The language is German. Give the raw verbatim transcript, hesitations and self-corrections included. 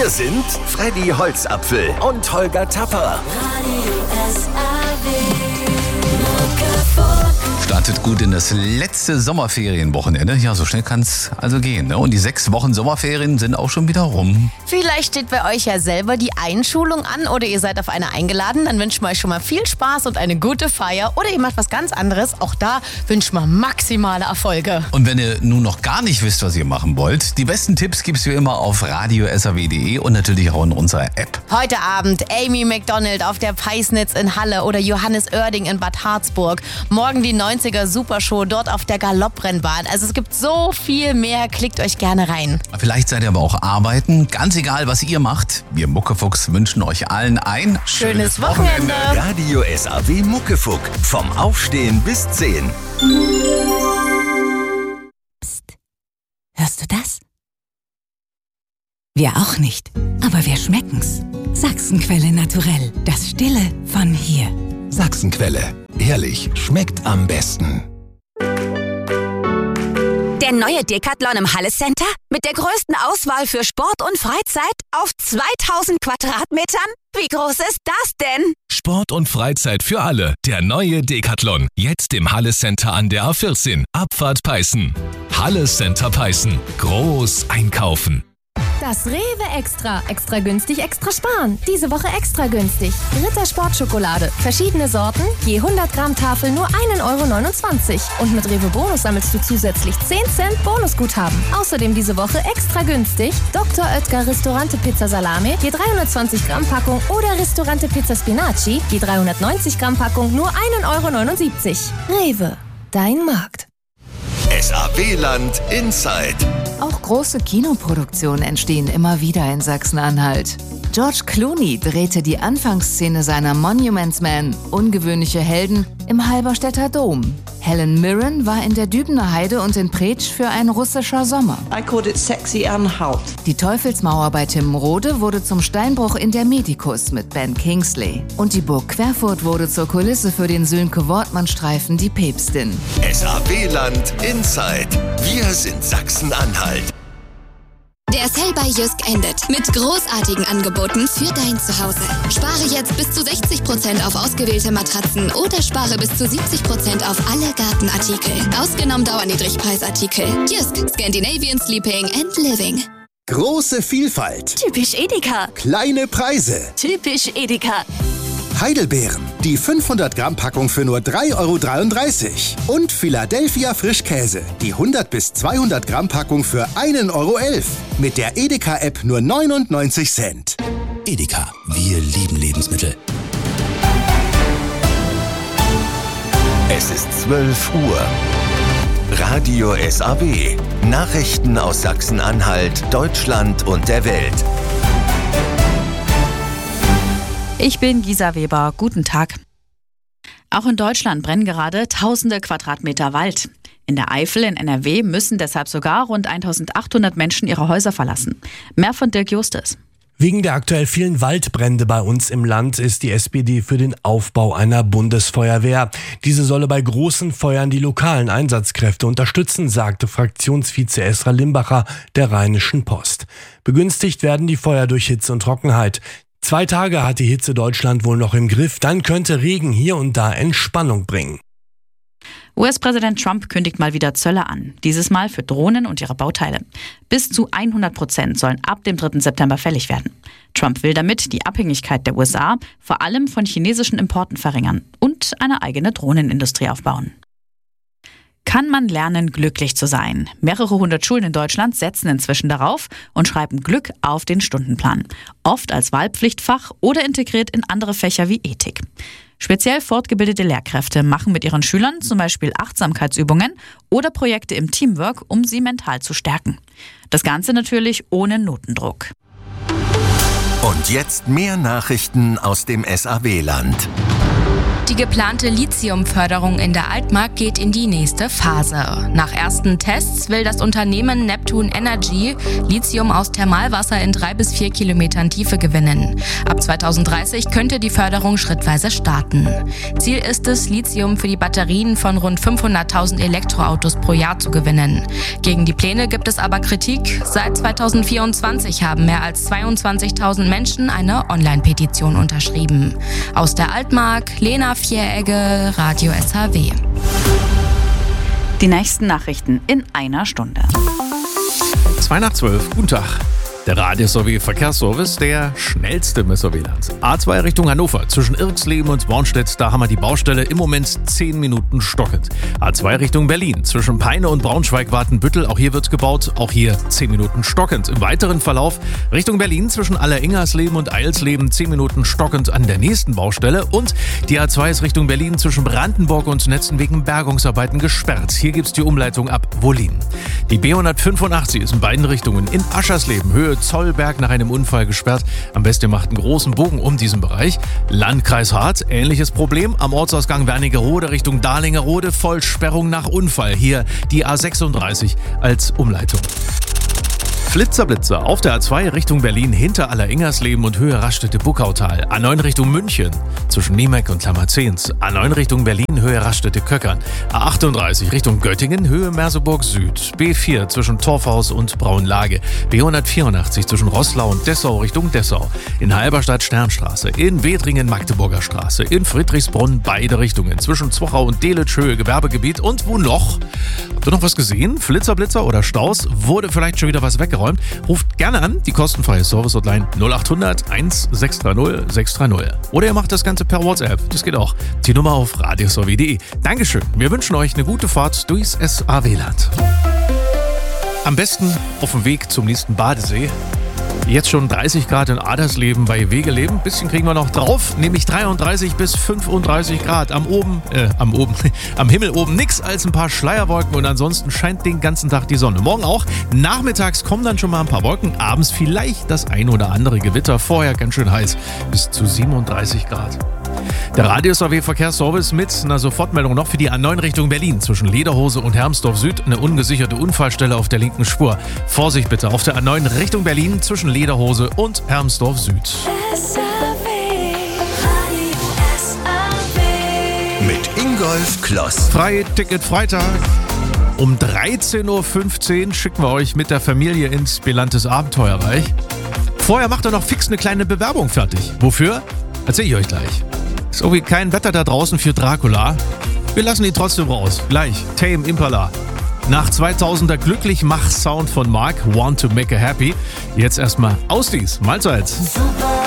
Wir sind Freddy Holzapfel und Holger Tapper. Radio S A W Muckefuck. Startet gut in das letzte Sommerferienwochenende. Ja, so schnell kann es also gehen. Ne? Und die sechs Wochen Sommerferien sind auch schon wieder rum. Vielleicht steht bei euch ja selber die Einschulung an oder ihr seid auf eine eingeladen. Dann wünschen wir euch schon mal viel Spaß und eine gute Feier. Oder ihr macht was ganz anderes. Auch da wünschen wir maximale Erfolge. Und wenn ihr nun noch gar nicht wisst, was ihr machen wollt, die besten Tipps gibt's wie immer auf radio s a w punkt de und natürlich auch in unserer App. Heute Abend Amy McDonald auf der Peisnitz in Halle oder Johannes Oerding in Bad Harzburg. Morgen die neunziger Supershow dort auf der Galopprennbahn. Also es gibt so viel mehr. Klickt euch gerne rein. Vielleicht seid ihr aber auch arbeiten. Ganz egal, was ihr macht. Wir Muckefuchs wünschen euch allen ein schönes Wochenende. Radio S A W Muckefuck. Vom Aufstehen bis zehn. Psst. Hörst du das? Wir auch nicht. Aber wir schmecken's. Sachsenquelle naturell. Das Stille von hier. Sachsenquelle. Ehrlich, schmeckt am besten. Der neue Decathlon im Halle Center mit der größten Auswahl für Sport und Freizeit auf zweitausend Quadratmetern? Wie groß ist das denn? Sport und Freizeit für alle. Der neue Decathlon. Jetzt im Halle Center an der A vierzehn. Abfahrt Peißen. Halle Center Peißen. Groß einkaufen. Das Rewe Extra. Extra günstig, extra sparen. Diese Woche extra günstig. Ritter Sportschokolade. Verschiedene Sorten, je hundert Gramm Tafel nur ein Euro neunundzwanzig. Und mit Rewe Bonus sammelst du zusätzlich zehn Cent Bonusguthaben. Außerdem diese Woche extra günstig Doktor Oetker Ristorante Pizza Salami, je dreihundertzwanzig Gramm Packung oder Ristorante Pizza Spinaci, je dreihundertneunzig Gramm Packung nur ein Euro neunundsiebzig. Rewe, dein Markt. S A W-Land Inside. Auch große Kinoproduktionen entstehen immer wieder in Sachsen-Anhalt. George Clooney drehte die Anfangsszene seiner Monuments Man, ungewöhnliche Helden, im Halberstädter Dom. Helen Mirren war in der Dübener Heide und in Preetsch für ein russischer Sommer. I called it sexy unhalt. Die Teufelsmauer bei Timmenrode wurde zum Steinbruch in der Medikus mit Ben Kingsley. Und die Burg Querfurt wurde zur Kulisse für den Sönke-Wortmann-Streifen Die Päpstin. S A W-Land Inside. Wir sind Sachsen-Anhalt. Der Sale bei Jysk endet mit großartigen Angeboten für dein Zuhause. Spare jetzt bis zu sechzig Prozent auf ausgewählte Matratzen oder spare bis zu siebzig Prozent auf alle Gartenartikel. Ausgenommen Dauerniedrigpreisartikel. Jysk, Scandinavian Sleeping and Living. Große Vielfalt. Typisch Edeka. Kleine Preise. Typisch Edeka. Heidelbeeren. Die fünfhundert Gramm Packung für nur drei Euro dreiunddreißig. Und Philadelphia Frischkäse. Die hundert bis zweihundert Gramm Packung für ein Euro elf. Mit der Edeka-App nur neunundneunzig Cent. Edeka. Wir lieben Lebensmittel. Es ist zwölf Uhr. Radio S A W. Nachrichten aus Sachsen-Anhalt, Deutschland und der Welt. Ich bin Gisa Weber. Guten Tag. Auch in Deutschland brennen gerade tausende Quadratmeter Wald. In der Eifel in N R W müssen deshalb sogar rund eintausendachthundert Menschen ihre Häuser verlassen. Mehr von Dirk Justus. Wegen der aktuell vielen Waldbrände bei uns im Land ist die S P D für den Aufbau einer Bundesfeuerwehr. Diese solle bei großen Feuern die lokalen Einsatzkräfte unterstützen, sagte Fraktionsvize Esra Limbacher der Rheinischen Post. Begünstigt werden die Feuer durch Hitze und Trockenheit. Zwei Tage hat die Hitze Deutschland wohl noch im Griff, dann könnte Regen hier und da Entspannung bringen. U S-Präsident Trump kündigt mal wieder Zölle an, dieses Mal für Drohnen und ihre Bauteile. Bis zu hundert Prozent sollen ab dem dritten September fällig werden. Trump will damit die Abhängigkeit der U S A vor allem von chinesischen Importen verringern und eine eigene Drohnenindustrie aufbauen. Kann man lernen, glücklich zu sein? Mehrere hundert Schulen in Deutschland setzen inzwischen darauf und schreiben Glück auf den Stundenplan. Oft als Wahlpflichtfach oder integriert in andere Fächer wie Ethik. Speziell fortgebildete Lehrkräfte machen mit ihren Schülern zum Beispiel Achtsamkeitsübungen oder Projekte im Teamwork, um sie mental zu stärken. Das Ganze natürlich ohne Notendruck. Und jetzt mehr Nachrichten aus dem S A W-Land. Die geplante Lithiumförderung in der Altmark geht in die nächste Phase. Nach ersten Tests will das Unternehmen Neptune Energy Lithium aus Thermalwasser in drei bis vier Kilometern Tiefe gewinnen. Ab zweitausenddreißig könnte die Förderung schrittweise starten. Ziel ist es, Lithium für die Batterien von rund fünfhunderttausend Elektroautos pro Jahr zu gewinnen. Gegen die Pläne gibt es aber Kritik. Seit zweitausendvierundzwanzig haben mehr als zweiundzwanzigtausend Menschen eine Online-Petition unterschrieben. Aus der Altmark, Lena Vieregge, Radio S H W. Die nächsten Nachrichten in einer Stunde. zwei nach zwölf, guten Tag. Der Radio S H W Verkehrsservice, der schnellste im S H W-Land. A zwei Richtung Hannover, zwischen Irksleben und Bornstedt, da haben wir die Baustelle im Moment zehn Minuten stockend. A zwei Richtung Berlin, zwischen Peine und Braunschweig-Wartenbüttel, auch hier wird gebaut, auch hier zehn Minuten stockend. Im weiteren Verlauf Richtung Berlin, zwischen Alleringersleben und Eilsleben, zehn Minuten stockend an der nächsten Baustelle. Und die A zwei ist Richtung Berlin, zwischen Brandenburg und Netzen wegen Bergungsarbeiten gesperrt. Hier gibt's die Umleitung ab Wollin. Die B hundertfünfundachtzig ist in beiden Richtungen in Aschersleben, Höhe Zollberg, nach einem Unfall gesperrt. Am besten ihr macht einen großen Bogen um diesen Bereich. Landkreis Hart, ähnliches Problem. Am Ortsausgang Wernigerode Richtung Dahlingerode, Vollsperrung nach Unfall. Hier die A sechsunddreißig als Umleitung. Flitzerblitzer auf der A zwei Richtung Berlin hinter Alleringersleben und Höhe Raststätte-Buckautal. A neun Richtung München zwischen Niemek und Klammerzehns. A neun Richtung Berlin Höhe Raststätte-Köckern. A achtunddreißig Richtung Göttingen Höhe Merseburg Süd. B vier zwischen Torfhaus und Braunlage. B hundertvierundachtzig zwischen Roßlau und Dessau Richtung Dessau. In Halberstadt Sternstraße. In Wedringen Magdeburger Straße. In Friedrichsbrunn beide Richtungen. Zwischen Zwochau und Delitzsch Höhe Gewerbegebiet. Und wo noch? Habt ihr noch was gesehen? Flitzer-Blitzer oder Staus? Wurde vielleicht schon wieder was weggeräumt? Ruft gerne an, die kostenfreie Service-Hotline null acht hundert eins sechs drei null sechs drei null. Oder ihr macht das Ganze per WhatsApp. Das geht auch. Die Nummer auf radios h w punkt d e. Dankeschön. Wir wünschen euch eine gute Fahrt durchs S H W-Land. Am besten auf dem Weg zum nächsten Badesee. Jetzt schon dreißig Grad in Adersleben bei Wegeleben. Ein bisschen kriegen wir noch drauf, nämlich dreiunddreißig bis fünfunddreißig Grad. Am oben, äh, am oben, am Himmel oben nix als ein paar Schleierwolken und ansonsten scheint den ganzen Tag die Sonne. Morgen auch. Nachmittags kommen dann schon mal ein paar Wolken. Abends vielleicht das ein oder andere Gewitter. Vorher ganz schön heiß, bis zu siebenunddreißig Grad. Der Radio S H W Verkehrsservice mit einer Sofortmeldung noch für die A neun Richtung Berlin. Zwischen Lederhose und Hermsdorf Süd eine ungesicherte Unfallstelle auf der linken Spur. Vorsicht bitte auf der A neun Richtung Berlin zwischen Lederhose und Hermsdorf Süd. S H W, Radio S H W. Mit Ingolf Kloss. Freiticket Freitag. Um dreizehn Uhr fünfzehn schicken wir euch mit der Familie ins Belantes Abenteuerreich. Vorher macht ihr noch fix eine kleine Bewerbung fertig. Wofür? Erzähl ich euch gleich. Ist irgendwie kein Wetter da draußen für Dracula. Wir lassen ihn trotzdem raus. Gleich. Tame Impala. Nach zweitausender Glücklich-Mach-Sound von Mark, Want to Make a Happy. Jetzt erstmal Ausdies. Mahlzeit. Super.